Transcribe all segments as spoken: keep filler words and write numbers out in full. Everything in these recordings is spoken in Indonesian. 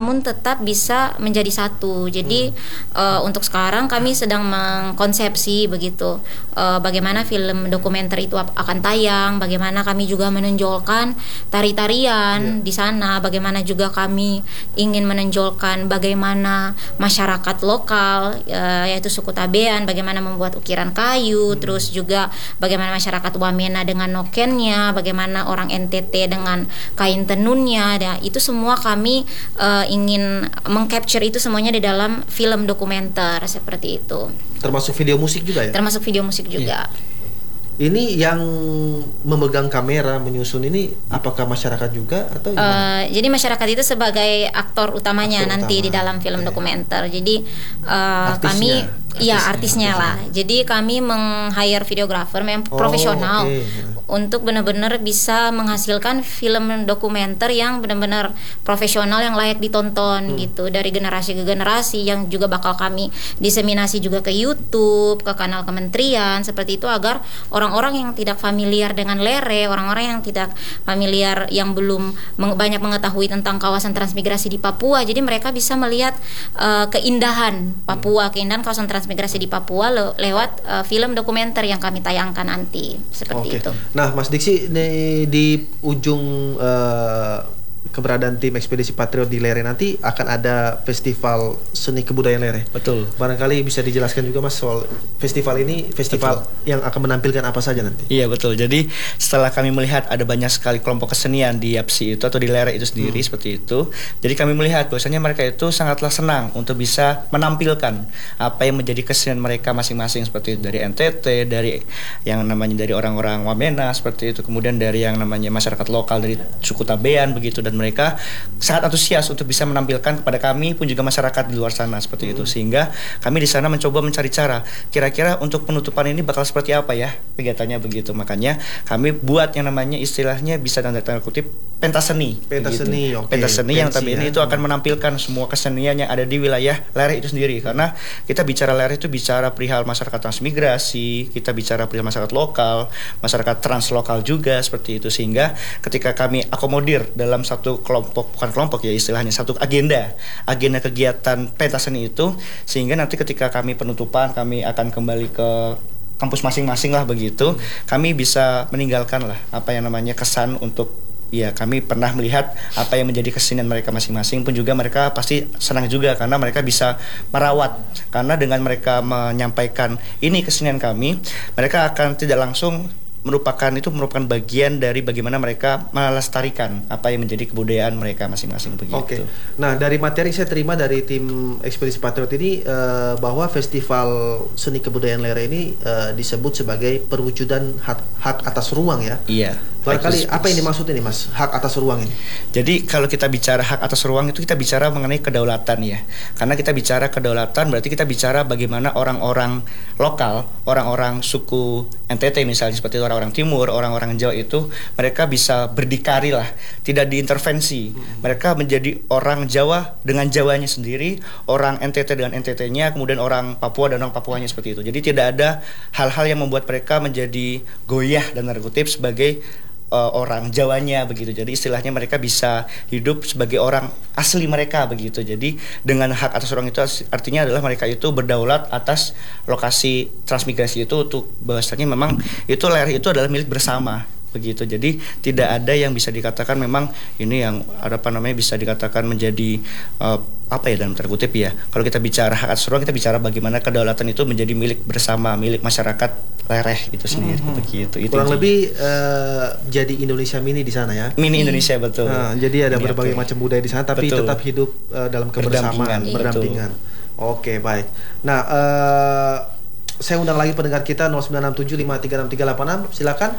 namun tetap bisa menjadi satu. Jadi hmm. uh, untuk sekarang kami sedang mengkonsepsi begitu uh, bagaimana film dokumenter itu akan tayang, bagaimana kami juga menonjolkan tari-tarian yeah. di sana, bagaimana juga kami ingin menonjolkan bagaimana masyarakat lokal uh, yaitu suku Tabean, bagaimana membuat ukiran kayu, hmm. terus juga bagaimana masyarakat Wamena dengan nokennya, bagaimana orang N T T dengan kain tenunnya, dan itu semua kami uh, ingin mengcapture itu semuanya di dalam film dokumenter seperti itu. Termasuk video musik juga ya? Termasuk video musik juga. Yeah. Ini yang memegang kamera menyusun ini apakah masyarakat juga atau uh, jadi masyarakat itu sebagai aktor utamanya aktor nanti utama. Di dalam film okay. dokumenter. Jadi uh, kami ya artisnya, artisnya lah. Jadi kami meng-hire videographer yang oh, profesional okay. untuk benar-benar bisa menghasilkan film dokumenter yang benar-benar profesional yang layak ditonton hmm. gitu, dari generasi ke generasi, yang juga bakal kami diseminasi juga ke YouTube, ke kanal kementerian seperti itu, agar orang-orang yang tidak familiar dengan Lere, orang-orang yang tidak familiar, yang belum meng- banyak mengetahui tentang kawasan transmigrasi di Papua, jadi mereka bisa melihat uh, keindahan Papua, keindahan kawasan transmigrasi di Papua le- lewat uh, film dokumenter yang kami tayangkan nanti seperti okay. itu. Nah, Mas Diksi, di, di ujung uh, keberadaan tim Ekspedisi Patriot di Lere nanti akan ada festival seni kebudayaan Lere. Betul. Barangkali bisa dijelaskan juga Mas soal festival ini, festival betul. Yang akan menampilkan apa saja nanti. Iya betul. Jadi setelah kami melihat ada banyak sekali kelompok kesenian di Yapsi itu atau di Lere itu sendiri hmm. seperti itu, jadi kami melihat bahwasanya mereka itu sangatlah senang untuk bisa menampilkan apa yang menjadi kesenian mereka masing-masing, seperti itu dari N T T, dari yang namanya dari orang-orang Wamena seperti itu, kemudian dari yang namanya masyarakat lokal dari suku Tabean begitu, dan mereka sangat antusias untuk bisa menampilkan kepada kami pun juga masyarakat di luar sana seperti hmm. itu, sehingga kami di sana mencoba mencari cara kira-kira untuk penutupan ini bakal seperti apa ya kegiatannya begitu. Makanya kami buat yang namanya istilahnya bisa tanda tanda kutip pentas seni. Pentas seni, okay. Pentas seni yang tapi ini ya. itu akan menampilkan semua kesenian yang ada di wilayah Lere itu sendiri, karena kita bicara Lere itu bicara perihal masyarakat transmigrasi, kita bicara perihal masyarakat lokal, masyarakat translokal juga seperti itu, sehingga ketika kami akomodir dalam satu kelompok, bukan kelompok ya istilahnya, satu agenda agenda kegiatan pentas seni itu, sehingga nanti ketika kami penutupan kami akan kembali ke kampus masing-masing lah begitu, hmm. kami bisa meninggalkan lah apa yang namanya kesan untuk ya kami pernah melihat apa yang menjadi kesenian mereka masing-masing, pun juga mereka pasti senang juga karena mereka bisa merawat, karena dengan mereka menyampaikan ini kesenian kami, mereka akan tidak langsung merupakan itu merupakan bagian dari bagaimana mereka melestarikan apa yang menjadi kebudayaan mereka masing-masing begitu. Oke. Nah, dari materi saya terima dari tim Ekspedisi Patriot ini uh, bahwa Festival Seni Kebudayaan Lere ini uh, disebut sebagai perwujudan hak, hak atas ruang ya. Iya. Barangkali apa yang dimaksud ini Mas, hak atas ruang ini? Jadi kalau kita bicara hak atas ruang itu kita bicara mengenai kedaulatan ya. Karena kita bicara kedaulatan berarti kita bicara bagaimana orang-orang lokal, orang-orang suku N T T misalnya seperti orang-orang Timur, orang-orang Jawa itu mereka bisa berdikari lah, tidak diintervensi. Mereka menjadi orang Jawa dengan Jawanya sendiri, orang N T T dengan N T T-nya, kemudian orang Papua dan orang Papuanya seperti itu. Jadi tidak ada hal-hal yang membuat mereka menjadi goyah dan tanda kutip sebagai Uh, orang Jawanya begitu. Jadi istilahnya mereka bisa hidup sebagai orang asli mereka begitu. Jadi dengan hak atas ruang itu artinya adalah mereka itu berdaulat atas lokasi transmigrasi itu, untuk bahwasanya memang itu Lere itu adalah milik bersama begitu. Jadi tidak ada yang bisa dikatakan memang ini yang apa namanya bisa dikatakan menjadi uh, apa ya dalam tanda kutip ya. Kalau kita bicara hak atas ruang, kita bicara bagaimana kedaulatan itu menjadi milik bersama, milik masyarakat Lere itu sendiri hmm. begitu. Itu kurang lebih uh, jadi Indonesia mini di sana ya. Mini Indonesia betul. Nah, jadi ada ini berbagai okay. macam budaya di sana, tapi betul. Tetap hidup uh, dalam kebersamaan, berdampingan. Oke, baik. Nah, uh, saya undang lagi pendengar kita nol sembilan enam tujuh lima tiga enam tiga delapan enam. Silakan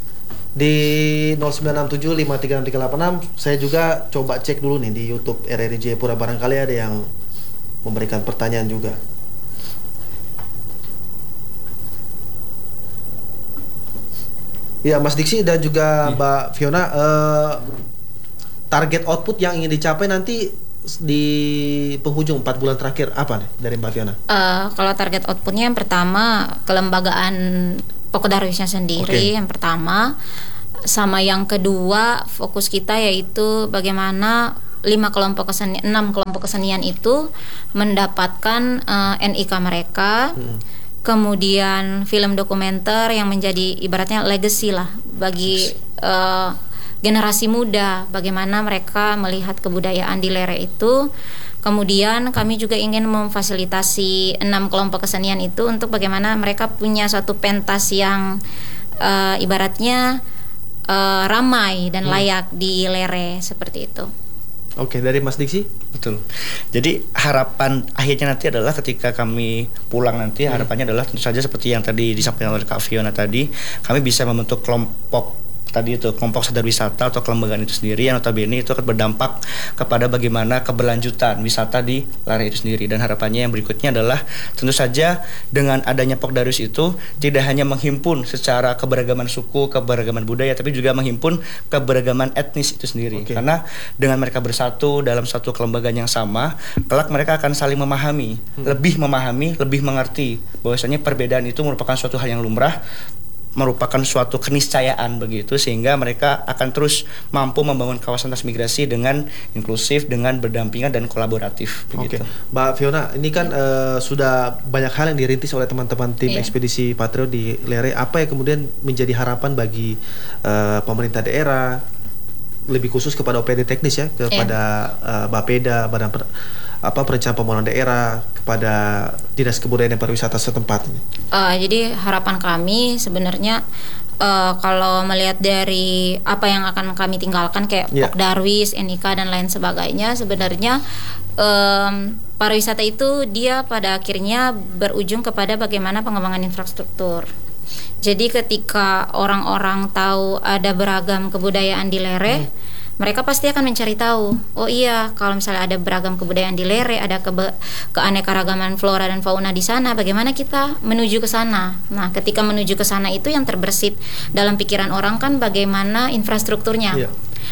di nol sembilan enam tujuh lima tiga enam tiga delapan enam. Saya juga coba cek dulu nih di YouTube R R I Jayapura, barangkali ada yang memberikan pertanyaan juga. Ya, Mas Diksi dan juga ya. Mbak Fiona, uh, target output yang ingin dicapai nanti di penghujung empat bulan terakhir apa nih dari Mbak Fiona? Uh, kalau target outputnya yang pertama kelembagaan Pokodarwisnya sendiri, okay. yang pertama, sama yang kedua fokus kita yaitu bagaimana lima kelompok kesenian, enam kelompok kesenian itu mendapatkan uh, N I K mereka. Hmm. Kemudian film dokumenter yang menjadi ibaratnya legacy lah bagi uh, generasi muda, bagaimana mereka melihat kebudayaan di Lere itu. Kemudian kami juga ingin memfasilitasi enam kelompok kesenian itu untuk bagaimana mereka punya suatu pentas yang uh, ibaratnya uh, ramai dan layak hmm. di Lere, seperti itu. Oke, dari Mas Diksi? Betul. Jadi harapan akhirnya nanti adalah ketika kami pulang nanti, hmm. harapannya adalah tentu saja seperti yang tadi disampaikan oleh Kak Fiona tadi, kami bisa membentuk kelompok tadi itu kelompok sadar wisata atau kelembagaan itu sendiri yang notabene itu akan berdampak kepada bagaimana keberlanjutan wisata di Lere itu sendiri. Dan harapannya yang berikutnya adalah tentu saja dengan adanya Pokdarwis itu tidak hanya menghimpun secara keberagaman suku, keberagaman budaya, tapi juga menghimpun keberagaman etnis itu sendiri. Okay. Karena dengan mereka bersatu dalam satu kelembagaan yang sama, kelak mereka akan saling memahami, hmm. lebih memahami, lebih mengerti bahwasanya perbedaan itu merupakan suatu hal yang lumrah, merupakan suatu keniscayaan begitu, sehingga mereka akan terus mampu membangun kawasan transmigrasi dengan inklusif, dengan berdampingan dan kolaboratif begitu. Oke, Mbak Fiona, ini kan uh, sudah banyak hal yang dirintis oleh teman-teman tim yeah. Ekspedisi Patriot di Lere. Apa yang kemudian menjadi harapan bagi uh, pemerintah daerah, lebih khusus kepada O P D teknis ya, kepada yeah. uh, Bapeda, Badan per, apa perencanaan pembangunan daerah, kepada Dinas Kebudayaan dan Pariwisata setempat. Uh, jadi harapan kami sebenarnya uh, kalau melihat dari apa yang akan kami tinggalkan kayak yeah. Pokdarwis, N I K dan lain sebagainya, sebenarnya um, pariwisata itu dia pada akhirnya berujung kepada bagaimana pengembangan infrastruktur. Jadi ketika orang-orang tahu ada beragam kebudayaan di Lere, hmm. mereka pasti akan mencari tahu. Oh iya, kalau misalnya ada beragam kebudayaan di Lere, ada kebe- keanekaragaman flora dan fauna di sana, bagaimana kita menuju ke sana? Nah, ketika menuju ke sana itu yang terbersit dalam pikiran orang kan bagaimana infrastrukturnya. Yeah.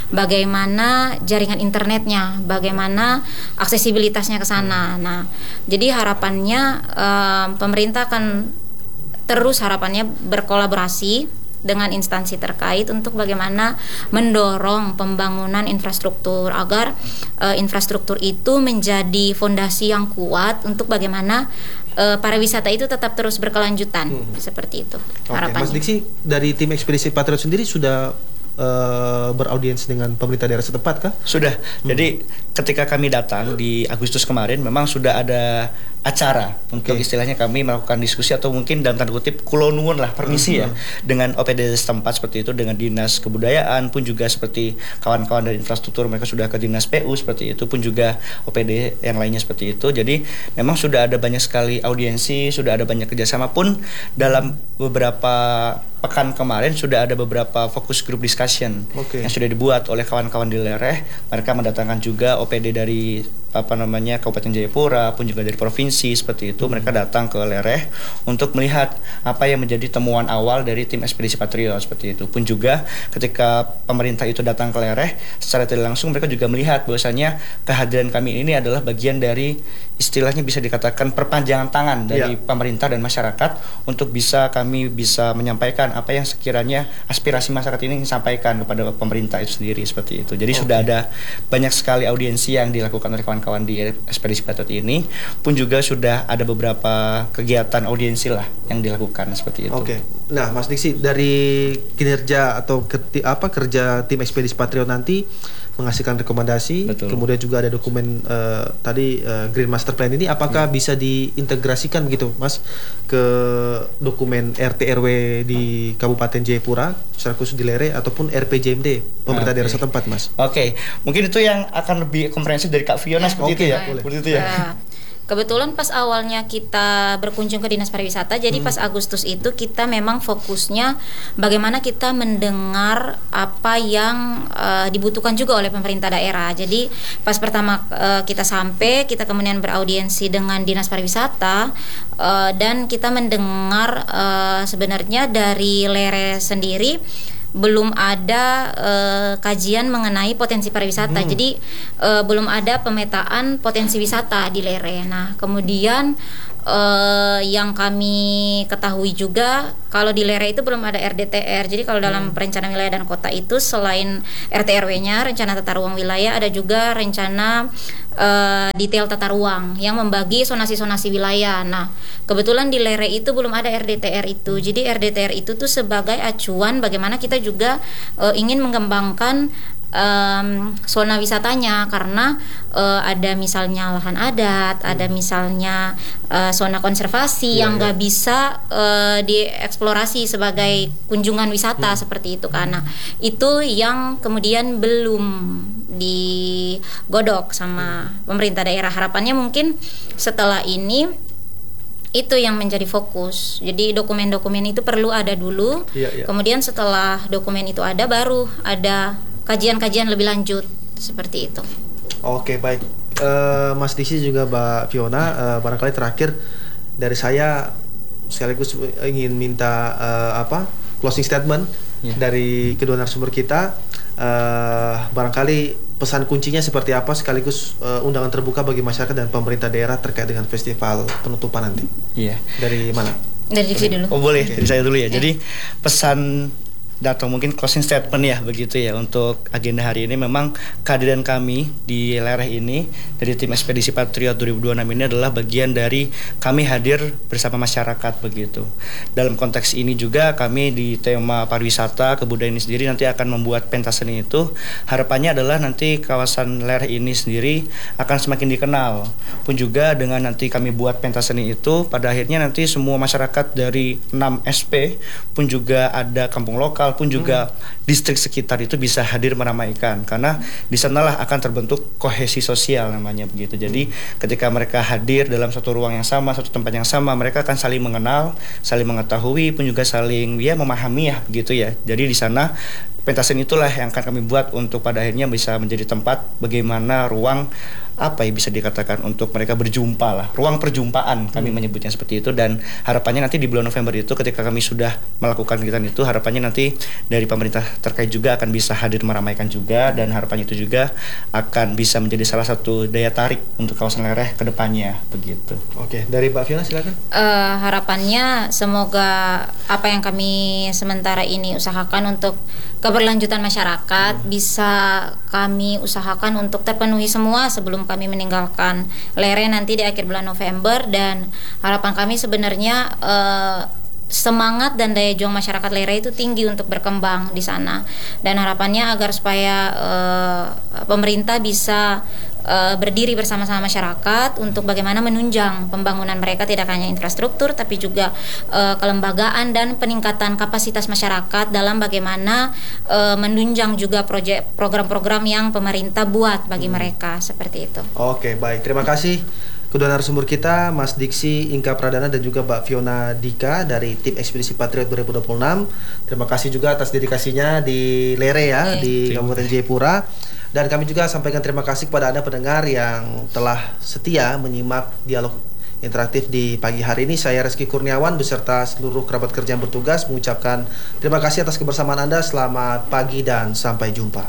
Bagaimana jaringan internetnya, bagaimana aksesibilitasnya ke sana. Nah, jadi harapannya uh, pemerintah akan terus harapannya berkolaborasi dengan instansi terkait untuk bagaimana mendorong pembangunan infrastruktur agar uh, infrastruktur itu menjadi fondasi yang kuat untuk bagaimana uh, pariwisata itu tetap terus berkelanjutan. Hmm. Seperti itu harapannya. Oke, Mas Diksi, dari tim Ekspedisi Patriot sendiri sudah uh, beraudiens dengan pemerintah daerah setempat kah? Sudah. Hmm. Jadi ketika kami datang di Agustus kemarin memang sudah ada acara untuk okay. istilahnya kami melakukan diskusi atau mungkin dalam tanda kutip kulonuwun lah permisi uh-huh. ya dengan O P D setempat seperti itu, dengan Dinas Kebudayaan pun juga seperti kawan-kawan dari infrastruktur mereka sudah ke Dinas P U seperti itu, pun juga O P D yang lainnya seperti itu. Jadi memang sudah ada banyak sekali audiensi, sudah ada banyak kerjasama, pun dalam beberapa pekan kemarin sudah ada beberapa fokus group discussion okay. yang sudah dibuat oleh kawan-kawan di Lere. Mereka mendatangkan juga O P D dari apa namanya Kabupaten Jayapura pun juga dari provinsi seperti itu. Mereka datang ke Lere untuk melihat apa yang menjadi temuan awal dari tim Ekspedisi Patriot seperti itu. Pun juga ketika pemerintah itu datang ke Lere, secara tidak langsung mereka juga melihat bahwasanya kehadiran kami ini adalah bagian dari istilahnya bisa dikatakan perpanjangan tangan dari yeah. pemerintah dan masyarakat untuk bisa kami bisa menyampaikan apa yang sekiranya aspirasi masyarakat ini disampaikan kepada pemerintah itu sendiri seperti itu. Jadi okay. sudah ada banyak sekali audiensi yang dilakukan oleh kawan-kawan di Ekspedisi Patriot ini, pun juga sudah ada beberapa kegiatan audiensi lah yang dilakukan seperti itu. Oke. Okay. Nah, Mas Diksi, dari kinerja atau ke, apa kerja tim Ekspedisi Patriot nanti menghasilkan rekomendasi, betul. Kemudian juga ada dokumen uh, tadi uh, Green Master Plan ini, apakah hmm. bisa diintegrasikan begitu, Mas, ke dokumen R T R W di Kabupaten Jayapura, secara khusus di Lere, ataupun R P J M D pemerintah okay. daerah setempat, Mas? Oke, okay. Mungkin itu yang akan lebih komprehensif dari Kak Fiona seperti okay. itu ya, seperti itu ya. Uh. Kebetulan pas awalnya kita berkunjung ke Dinas Pariwisata, jadi hmm. pas Agustus itu kita memang fokusnya bagaimana kita mendengar apa yang uh, dibutuhkan juga oleh pemerintah daerah. Jadi pas pertama uh, kita sampai, kita kemudian beraudiensi dengan Dinas Pariwisata uh, dan kita mendengar uh, sebenarnya dari Lere sendiri belum ada uh, kajian mengenai potensi pariwisata. Hmm. Jadi uh, belum ada pemetaan potensi wisata di Lere. Nah, kemudian uh, yang kami ketahui juga kalau di Lere itu belum ada R D T R. Jadi kalau dalam hmm. perencanaan wilayah dan kota itu selain R T R W-nya, rencana tata ruang wilayah, ada juga rencana uh, detail tata ruang yang membagi zonasi-zonasi wilayah. Nah, kebetulan di Lere itu belum ada R D T R itu. Jadi R D T R itu tuh sebagai acuan bagaimana kita juga uh, ingin mengembangkan Um, zona wisatanya, karena uh, ada misalnya lahan adat, hmm. ada misalnya uh, zona konservasi yeah, yang nggak yeah. bisa uh, dieksplorasi sebagai kunjungan wisata hmm. seperti itu, karena itu yang kemudian belum digodok sama pemerintah daerah. Harapannya mungkin setelah ini itu yang menjadi fokus. Jadi dokumen-dokumen itu perlu ada dulu, yeah, yeah. kemudian setelah dokumen itu ada baru ada kajian-kajian lebih lanjut seperti itu. Oke, baik. Uh, Mas Diksi juga Mbak Fiona, uh, barangkali terakhir dari saya sekaligus ingin minta uh, apa closing statement yeah. dari kedua narasumber kita. Uh, barangkali pesan kuncinya seperti apa, sekaligus uh, undangan terbuka bagi masyarakat dan pemerintah daerah terkait dengan festival penutupan nanti. Iya. Yeah. Dari mana? Dari Diksi dulu. Oh boleh, okay. Dari saya dulu ya. Yeah. Jadi pesan atau mungkin closing statement ya begitu ya untuk agenda hari ini. Memang kehadiran kami di Lere ini dari tim Ekspedisi Patriot dua ribu dua puluh enam ini adalah bagian dari kami hadir bersama masyarakat begitu. Dalam konteks ini juga kami di tema pariwisata kebudayaan ini sendiri nanti akan membuat pentas seni itu. Harapannya adalah nanti kawasan Lere ini sendiri akan semakin dikenal. Pun juga dengan nanti kami buat pentas seni itu, pada akhirnya nanti semua masyarakat dari enam S P pun juga ada kampung lokal pun juga hmm. distrik sekitar itu bisa hadir meramaikan, karena di sanalah akan terbentuk kohesi sosial namanya begitu. Jadi ketika mereka hadir dalam satu ruang yang sama, satu tempat yang sama, mereka akan saling mengenal, saling mengetahui, pun juga saling ya memahami ya begitu ya. Jadi di sana pentas seni itulah yang akan kami buat untuk pada akhirnya bisa menjadi tempat bagaimana ruang apa ya bisa dikatakan untuk mereka berjumpa lah, ruang perjumpaan kami hmm. menyebutnya seperti itu. Dan harapannya nanti di bulan November itu ketika kami sudah melakukan kegiatan itu, harapannya nanti dari pemerintah terkait juga akan bisa hadir meramaikan juga, dan harapannya itu juga akan bisa menjadi salah satu daya tarik untuk kawasan Lere ke depannya begitu. Oke, dari Mbak Fiona silakan. Uh, harapannya semoga apa yang kami sementara ini usahakan untuk keberlanjutan masyarakat hmm. bisa kami usahakan untuk terpenuhi semua sebelum kami meninggalkan Lere nanti di akhir bulan November. Dan harapan kami sebenarnya uh, semangat dan daya juang masyarakat Lere itu tinggi untuk berkembang di sana, dan harapannya agar supaya uh, pemerintah bisa uh, berdiri bersama-sama masyarakat untuk bagaimana menunjang pembangunan mereka, tidak hanya infrastruktur tapi juga uh, kelembagaan dan peningkatan kapasitas masyarakat dalam bagaimana uh, menunjang juga proyek program-program yang pemerintah buat bagi hmm. mereka seperti itu. Oke, baik, terima kasih kedua narasumber kita, Mas Diksi Inka Pradana dan juga Mbak Fiona Dika dari tim Ekspedisi Patriot dua ribu dua puluh enam. Terima kasih juga atas dedikasinya di Lere ya, okay. di Kabupaten Jayapura. Dan kami juga sampaikan terima kasih kepada Anda pendengar yang telah setia menyimak dialog interaktif di pagi hari ini. Saya Reski Kurniawan beserta seluruh kerabat kerja yang bertugas mengucapkan terima kasih atas kebersamaan Anda. Selamat pagi dan sampai jumpa.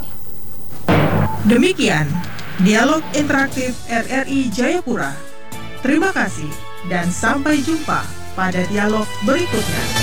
Demikian dialog interaktif R R I Jayapura. Terima kasih dan sampai jumpa pada dialog berikutnya.